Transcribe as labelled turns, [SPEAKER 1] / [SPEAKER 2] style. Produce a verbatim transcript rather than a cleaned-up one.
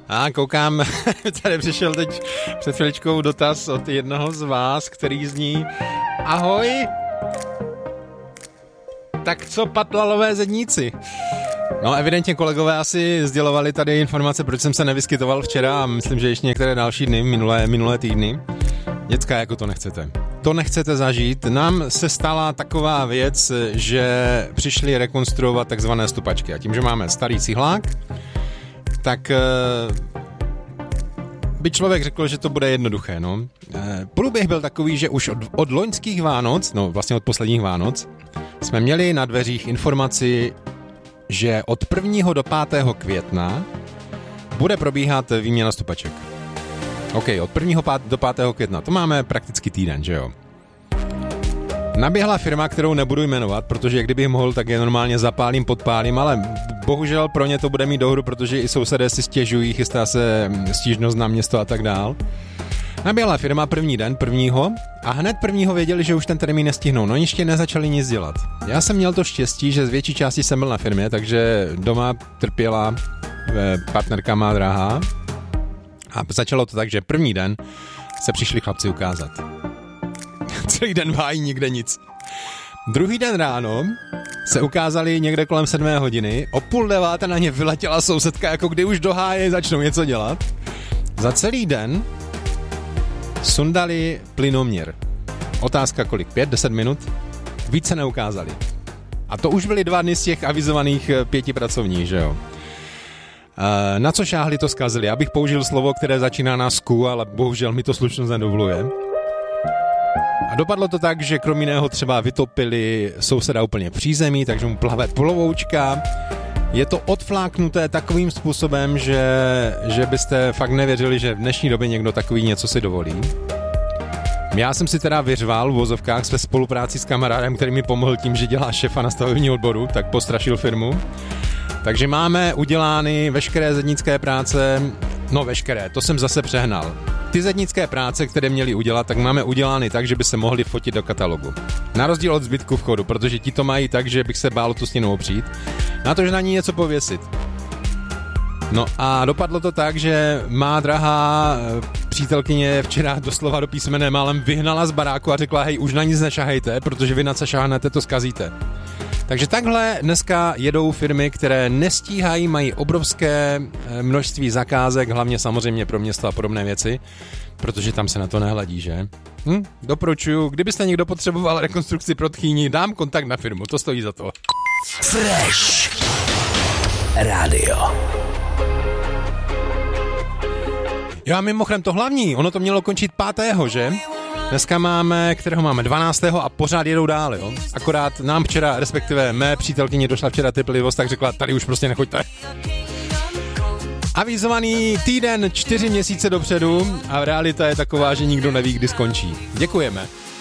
[SPEAKER 1] A koukám, tady přišel teď před chviličkou dotaz od jednoho z vás, který zní: ahoj, tak co patlalové zedníci? No evidentně kolegové asi sdělovali tady informace, proč jsem se nevyskytoval včera a myslím, že ještě některé další dny, minulé, minulé týdny. Děcka, jako to nechcete. To nechcete zažít. Nám se stala taková věc, že přišli rekonstruovat takzvané stupačky. A tím, že máme starý cihlák, tak by člověk řekl, že to bude jednoduché. No. Průběh byl takový, že už od, od loňských Vánoc, no vlastně od posledních Vánoc, jsme měli na dveřích informaci, že od prvního do pátého května bude probíhat výměna stupaček. OK, od prvního do pátého května. To máme prakticky týden, že jo? Naběhla firma, kterou nebudu jmenovat, protože kdybych mohl, tak je normálně zapálím, podpálím, ale bohužel pro ně to bude mít dohru, protože i sousedé si stěžují, chystá se stížnost na město a tak dál. Naběhla firma první den, prvního, a hned prvního věděli, že už ten termín nestihnou. No ještě nezačali nic dělat. Já jsem měl to štěstí, že z větší části jsem byl na firmě, takže doma trpěla partnerka má drahá. A začalo to tak, že první den se přišli chlapci ukázat. Celý den vájí, nikde nic. Druhý den ráno se ukázali někde kolem sedmé hodiny. O půl deváté na ně vyletěla sousedka, jako kdy už do háje začnou něco dělat. Za celý den sundali plynoměr. Otázka kolik? Pět, deset minut? Více neukázali. A to už byly dva dny z těch avizovaných pěti pracovních, že jo? Na co šáhli, to zkazili. Já bych použil slovo, které začíná na sku, ale bohužel mi to slušnost nedovoluje. A dopadlo to tak, že krom jiného třeba vytopili souseda úplně přízemí, takže mu plave plovoučka. Je to odfláknuté takovým způsobem, že, že byste fakt nevěřili, že v dnešní době někdo takový něco si dovolí. Já jsem si teda vyřval v vozovkách ve spolupráci s kamarádem, který mi pomohl tím, že dělá šéfa na stavební odboru, tak postrašil firmu. Takže máme udělány veškeré zednické práce, no veškeré, to jsem zase přehnal. Ty zednické práce, které měli udělat, tak máme udělány tak, že by se mohli fotit do katalogu. Na rozdíl od zbytku vchodu, protože ti to mají tak, že bych se bál tu stěnu opřít. Na to, že na ní něco pověsit. No a dopadlo to tak, že má drahá přítelkyně včera doslova do písmene málem vyhnala z baráku a řekla: hej, už na nic nešahejte, protože vy na co šáhnete, to zkazíte. Takže takhle dneska jedou firmy, které nestíhají, mají obrovské množství zakázek, hlavně samozřejmě pro město a podobné věci, protože tam se na to nehledí, že? Hm? Doporučuju, kdybyste někdo potřeboval rekonstrukci pro tchýni, dám kontakt na firmu, to stojí za to.
[SPEAKER 2] Fresh Radio.
[SPEAKER 1] Jo a mimochodem to hlavní, ono to mělo končit pátého, že? Dneska máme, kterého máme dvanáctého a pořád jedou dál, jo. Akorát nám včera, respektive mé přítelkyně došla včera trpělivost, tak řekla, tady už prostě nechoďte. Avizovaný týden čtyři měsíce dopředu a realita je taková, že nikdo neví, kdy skončí. Děkujeme.